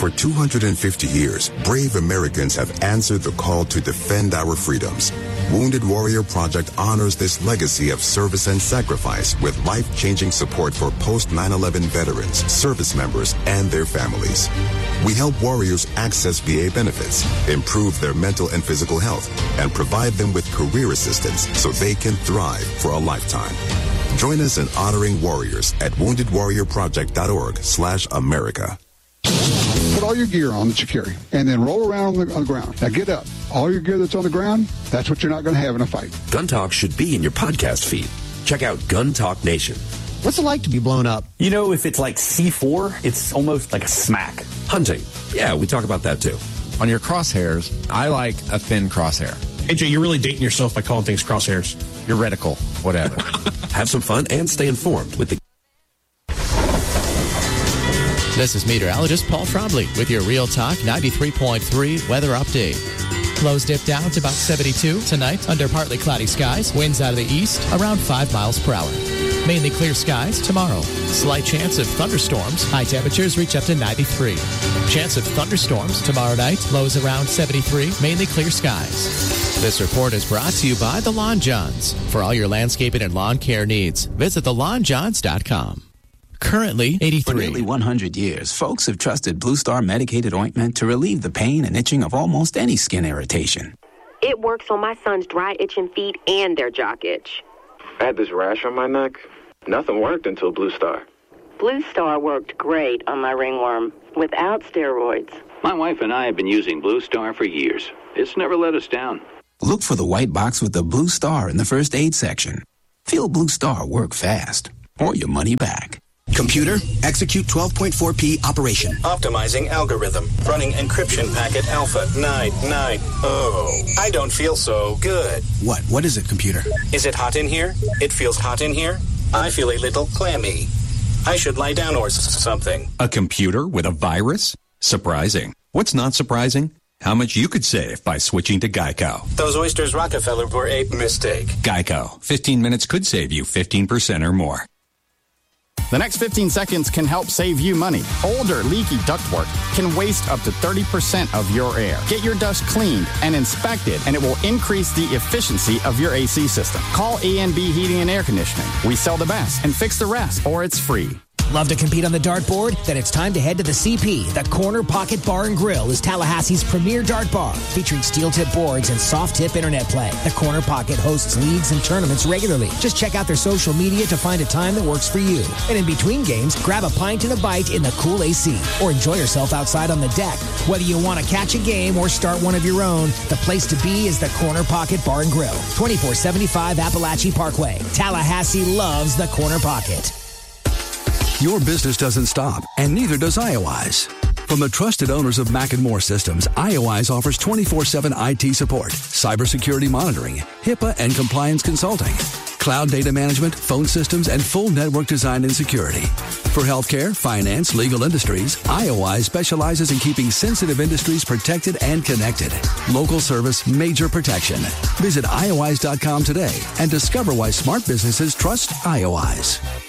For 250 years, brave Americans have answered the call to defend our freedoms. Wounded Warrior Project honors this legacy of service and sacrifice with life-changing support for post-9/11 veterans, service members, and their families. We help warriors access VA benefits, improve their mental and physical health, and provide them with career assistance so they can thrive for a lifetime. Join us in honoring warriors at woundedwarriorproject.org/America. Put all your gear on that you carry, and then roll around on the ground. Now get up. All your gear that's on the ground, that's what you're not going to have in a fight. Gun Talk should be in your podcast feed. Check out Gun Talk Nation. What's it like to be blown up? You know, if it's like C4, it's almost like a smack. Hunting. Yeah, we talk about that too. On your crosshairs, I like a thin crosshair. AJ, you're really dating yourself by calling things crosshairs. Your reticle, whatever. Have some fun and stay informed with the... This is meteorologist Paul Trombley with your Real Talk 93.3 weather update. Lows dip down to about 72 tonight under partly cloudy skies. Winds out of the east around 5 miles per hour. Mainly clear skies tomorrow. Slight chance of thunderstorms. High temperatures reach up to 93. Chance of thunderstorms tomorrow night. Lows around 73. Mainly clear skies. This report is brought to you by The Lawn Johns. For all your landscaping and lawn care needs, visit thelawnjohns.com. Currently 83. For nearly 100 years, folks have trusted Blue Star medicated ointment to relieve the pain and itching of almost any skin irritation. It works on my son's dry, itching feet and their jock itch. I had this rash on my neck. Nothing worked until Blue Star. Blue Star worked great on my ringworm without steroids. My wife and I have been using Blue Star for years. It's never let us down. Look for the white box with the Blue Star in the first aid section. Feel Blue Star work fast, or your money back. Computer, execute 12.4p operation. Optimizing algorithm. Running encryption packet alpha 990. I don't feel so good. What is it, computer? Is it hot in here? It feels hot in here. I feel a little clammy. I should lie down or something. A computer with a virus? Surprising. What's not surprising? How much you could save by switching to Geico. Those oysters Rockefeller were a mistake. Geico. 15 minutes could save you 15% or more. The next 15 seconds can help save you money. Old or leaky ductwork can waste up to 30% of your air. Get your dust cleaned and inspected, and it will increase the efficiency of your AC system. Call A&B Heating and Air Conditioning. We sell the best and fix the rest, or it's free. Love to compete on the dartboard? Then it's time to head to the CP. The Corner Pocket Bar and Grill is Tallahassee's premier dart bar, featuring steel-tip boards and soft-tip internet play. The Corner Pocket hosts leagues and tournaments regularly. Just check out their social media to find a time that works for you. And in between games, grab a pint and a bite in the cool AC, or enjoy yourself outside on the deck. Whether you want to catch a game or start one of your own, the place to be is the Corner Pocket Bar and Grill, 2475 Appalachian Parkway. Tallahassee loves the Corner Pocket. Your business doesn't stop, and neither does IOWise. From the trusted owners of Mac & More Systems, IOWise offers 24/7 IT support, cybersecurity monitoring, HIPAA and compliance consulting, cloud data management, phone systems, and full network design and security. For healthcare, finance, legal industries, IOWise specializes in keeping sensitive industries protected and connected. Local service, major protection. Visit IOWise.com today and discover why smart businesses trust IOWise.